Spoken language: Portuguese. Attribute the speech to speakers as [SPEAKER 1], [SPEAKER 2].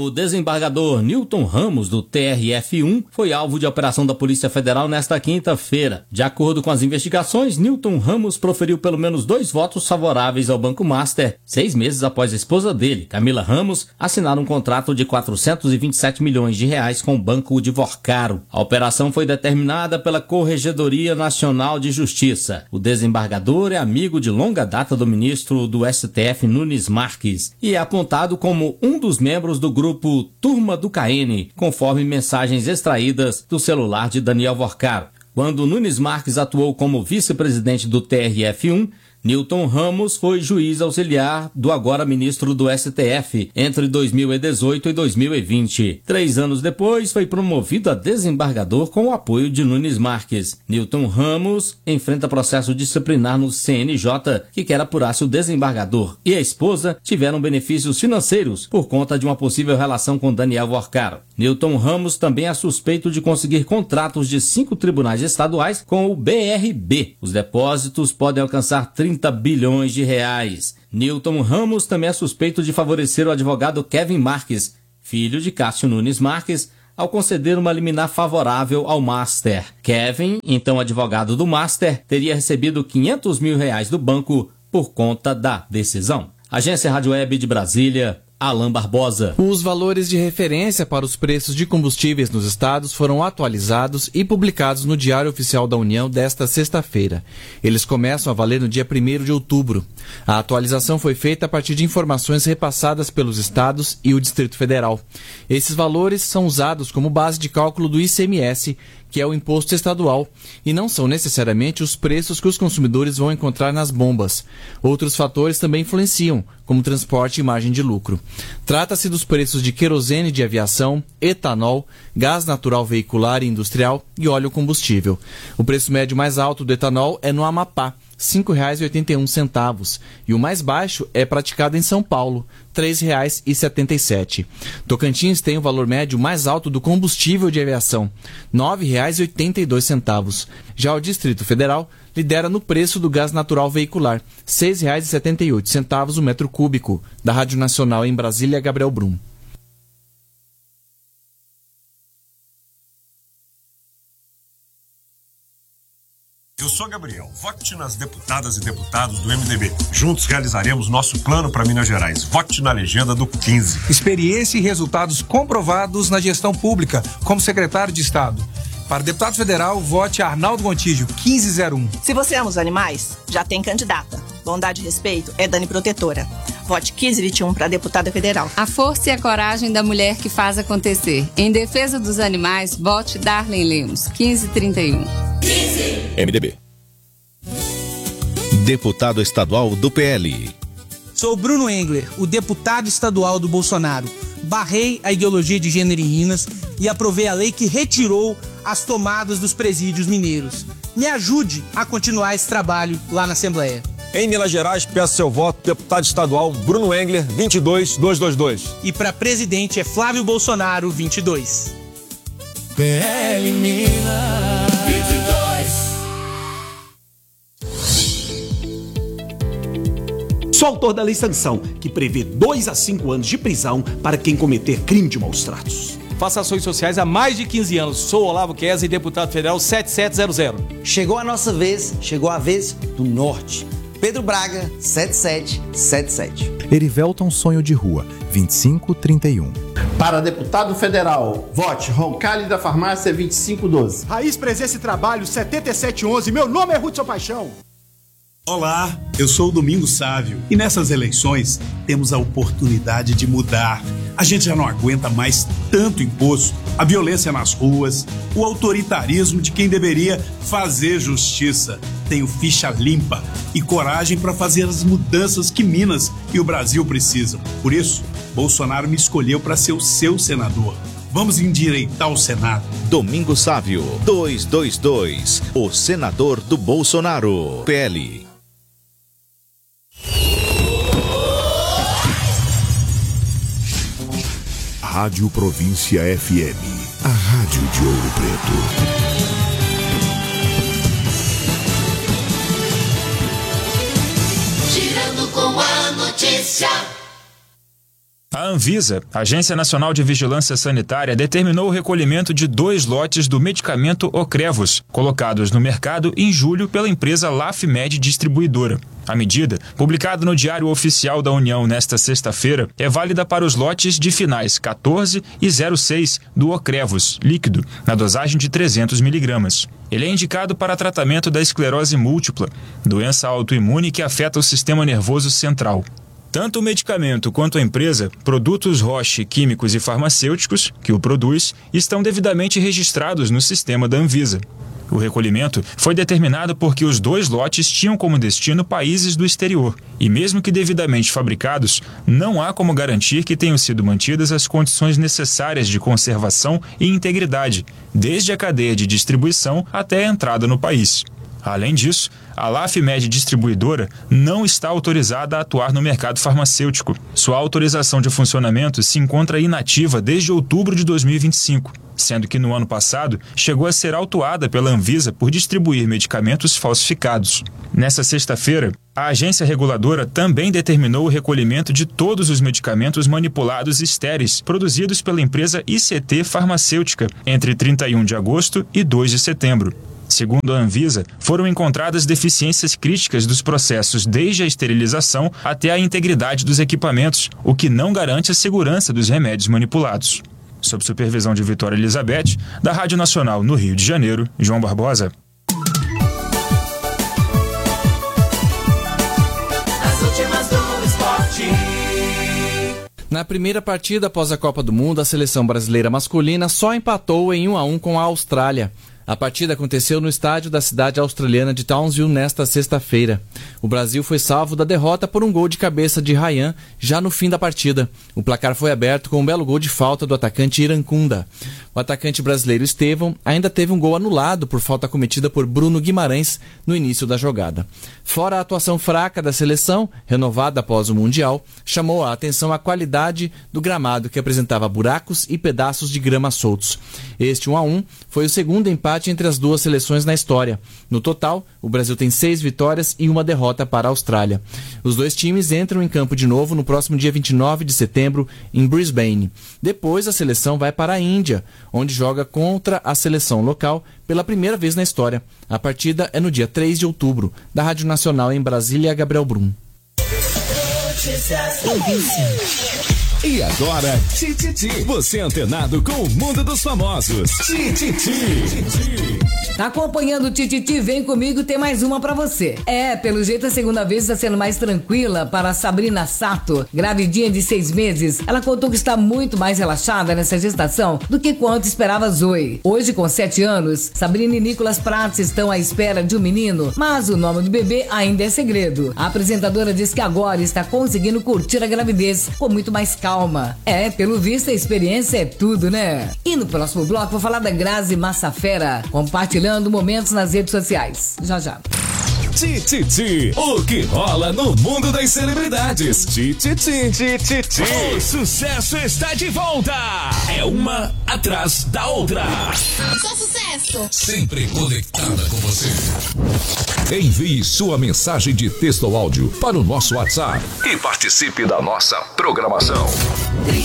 [SPEAKER 1] O desembargador Newton Ramos, do TRF-1, foi alvo de operação da Polícia Federal nesta quinta-feira. De acordo com as investigações, Newton Ramos proferiu pelo menos 2 votos favoráveis ao Banco Master, 6 meses após a esposa dele, Camila Ramos, assinar um contrato de 427 milhões de reais com o Banco de Vorcaro. A operação foi determinada pela Corregedoria Nacional de Justiça. O desembargador é amigo de longa data do ministro do STF, Nunes Marques, e é apontado como um dos membros do grupo Turma do KN, conforme mensagens extraídas do celular de Daniel Vorcaro. Quando Nunes Marques atuou como vice-presidente do TRF-1, Newton Ramos foi juiz auxiliar do agora ministro do STF entre 2018 e 2020. 3 anos depois, foi promovido a desembargador com o apoio de Nunes Marques. Newton Ramos enfrenta processo disciplinar no CNJ, que quer apurar se o desembargador e a esposa tiveram benefícios financeiros por conta de uma possível relação com Daniel Vorcaro. Newton Ramos também é suspeito de conseguir contratos de 5 tribunais estaduais com o BRB. Os depósitos podem alcançar 30 bilhões de reais. Newton Ramos também é suspeito de favorecer o advogado Kevin Marques, filho de Cássio Nunes Marques, ao conceder uma liminar favorável ao Master. Kevin, então advogado do Master, teria recebido 500 mil reais do banco por conta da decisão. Agência Rádio Web de Brasília, Alan Barbosa.
[SPEAKER 2] Os valores de referência para os preços de combustíveis nos estados foram atualizados e publicados no Diário Oficial da União desta sexta-feira. Eles começam a valer no dia 1º de outubro. A atualização foi feita a partir de informações repassadas pelos estados e o Distrito Federal. Esses valores são usados como base de cálculo do ICMS, que é o imposto estadual, e não são necessariamente os preços que os consumidores vão encontrar nas bombas. Outros fatores também influenciam, como transporte e margem de lucro. Trata-se dos preços de querosene de aviação, etanol, gás natural veicular e industrial e óleo combustível. O preço médio mais alto do etanol é no Amapá, R$ 5,81, e o mais baixo é praticado em São Paulo, R$ 3,77. Tocantins tem o valor médio mais alto do combustível de aviação, R$ 9,82. Já o Distrito Federal lidera no preço do gás natural veicular, R$ 6,78 o metro cúbico. Da Rádio Nacional em Brasília, Gabriel Brum.
[SPEAKER 3] Eu sou Gabriel. Vote nas deputadas e deputados do MDB. Juntos realizaremos nosso plano para Minas Gerais. Vote na legenda do 15.
[SPEAKER 4] Experiência e resultados comprovados na gestão pública, como secretário de Estado. Para deputado federal, vote Arnaldo Gontijo, 1501.
[SPEAKER 5] Se você ama os animais, já tem candidata. Bondade e respeito é Dani Protetora. Vote 1521 para deputada federal.
[SPEAKER 6] A força e a coragem da mulher que faz acontecer. Em defesa dos animais, vote Darlene Lemos, 1531.
[SPEAKER 7] 15. MDB. Deputado estadual do PL.
[SPEAKER 8] Sou Bruno Engler, o deputado estadual do Bolsonaro. Barrei a ideologia de gênero em Minas e aprovei a lei que retirou as tomadas dos presídios mineiros. Me ajude a continuar esse trabalho lá na Assembleia.
[SPEAKER 9] Em Minas Gerais, peço seu voto, deputado estadual Bruno Engler, 22222.
[SPEAKER 8] E para presidente é Flávio Bolsonaro, 22.
[SPEAKER 10] PL Minas 22.
[SPEAKER 11] Sou autor da Lei Sanção, que prevê 2 a 5 anos de prisão para quem cometer crime de maus tratos.
[SPEAKER 12] Faço ações sociais há mais de 15 anos. Sou Olavo Kesa e deputado federal 7700.
[SPEAKER 13] Chegou a nossa vez, chegou a vez do Norte. Pedro Braga, 7777.
[SPEAKER 14] Erivelton Sonho de Rua, 2531.
[SPEAKER 15] Para deputado federal, vote Roncalli da Farmácia, 2512.
[SPEAKER 16] Raiz Presença e Trabalho, 7711. Meu nome é Hudson Paixão.
[SPEAKER 17] Olá, eu sou o Domingos Sávio e nessas eleições temos a oportunidade de mudar. A gente já não aguenta mais tanto imposto, a violência nas ruas, o autoritarismo de quem deveria fazer justiça. Tenho ficha limpa e coragem para fazer as mudanças que Minas e o Brasil precisam. Por isso, Bolsonaro me escolheu para ser o seu senador. Vamos endireitar o Senado.
[SPEAKER 7] Domingos Sávio, 222, o senador do Bolsonaro. PL.
[SPEAKER 18] Rádio Província FM, a rádio de Ouro Preto.
[SPEAKER 10] Girando com a notícia.
[SPEAKER 19] A Anvisa, Agência Nacional de Vigilância Sanitária, determinou o recolhimento de 2 lotes do medicamento Ocrevus, colocados no mercado em julho pela empresa Lafmed Distribuidora. A medida, publicada no Diário Oficial da União nesta sexta-feira, é válida para os lotes de finais 14 e 06 do Ocrevus líquido, na dosagem de 300 mg. Ele é indicado para tratamento da esclerose múltipla, doença autoimune que afeta o sistema nervoso central. Tanto o medicamento quanto a empresa, Produtos Roche Químicos e Farmacêuticos, que o produz, estão devidamente registrados no sistema da Anvisa. O recolhimento foi determinado porque os 2 lotes tinham como destino países do exterior, e mesmo que devidamente fabricados, não há como garantir que tenham sido mantidas as condições necessárias de conservação e integridade, desde a cadeia de distribuição até a entrada no país. Além disso, a Lafmed Distribuidora não está autorizada a atuar no mercado farmacêutico. Sua autorização de funcionamento se encontra inativa desde outubro de 2025, sendo que no ano passado chegou a ser autuada pela Anvisa por distribuir medicamentos falsificados. Nessa sexta-feira, a agência reguladora também determinou o recolhimento de todos os medicamentos manipulados estéreis produzidos pela empresa ICT Farmacêutica entre 31 de agosto e 2 de setembro. Segundo a Anvisa, foram encontradas deficiências críticas dos processos desde a esterilização até a integridade dos equipamentos, o que não garante a segurança dos remédios manipulados. Sob supervisão de Vitória Elizabeth, da Rádio Nacional no Rio de Janeiro, João Barbosa.
[SPEAKER 10] As últimas do esporte.
[SPEAKER 2] Na primeira partida após a Copa do Mundo, a seleção brasileira masculina só empatou em 1-1 com a Austrália. A partida aconteceu no estádio da cidade australiana de Townsville nesta sexta-feira. O Brasil foi salvo da derrota por um gol de cabeça de Ryan já no fim da partida. O placar foi aberto com um belo gol de falta do atacante Irankunda. O atacante brasileiro Estevão ainda teve um gol anulado por falta cometida por Bruno Guimarães no início da jogada. Fora a atuação fraca da seleção, renovada após o Mundial, chamou a atenção a qualidade do gramado, que apresentava buracos e pedaços de grama soltos. Este 1-1 foi o segundo empate entre as duas seleções na história. No total, o Brasil tem 6 vitórias e 1 derrota para a Austrália. Os dois times entram em campo de novo no próximo dia 29 de setembro em Brisbane. Depois a seleção vai para a Índia, onde joga contra a seleção local pela primeira vez na história. A partida é no dia 3 de outubro. Da Rádio Nacional em Brasília, Gabriel Brum.
[SPEAKER 20] E agora, Tititi. Você é antenado com o mundo dos famosos. Tititi.
[SPEAKER 21] Tá acompanhando o Tititi? Vem comigo, tem mais uma pra você. Pelo jeito a segunda vez está sendo mais tranquila para a Sabrina Sato. Gravidinha de 6 meses, ela contou que está muito mais relaxada nessa gestação do que quanto esperava Zoe. Hoje, com 7 anos, Sabrina e Nicolas Prats estão à espera de um menino, mas o nome do bebê ainda é segredo. A apresentadora diz que agora está conseguindo curtir a gravidez com muito mais calma. Pelo visto a experiência é tudo, né? E no próximo bloco vou falar da Grazi Massafera, compartilhando momentos nas redes sociais. Já.
[SPEAKER 20] Tititi, o que rola no mundo das celebridades. Tititi. O sucesso está de volta. É uma atrás da outra.
[SPEAKER 10] Só sucesso.
[SPEAKER 20] Sempre conectada com você. Envie sua mensagem de texto ou áudio para o nosso WhatsApp e participe da nossa programação.